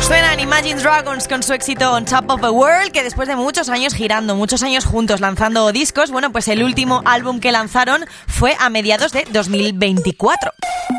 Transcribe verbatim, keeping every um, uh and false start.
Suenan Imagine Dragons con su éxito On Top of the World, que después de muchos años girando, muchos años juntos lanzando discos, bueno, pues el último álbum que lanzaron fue a mediados de dos mil veinticuatro.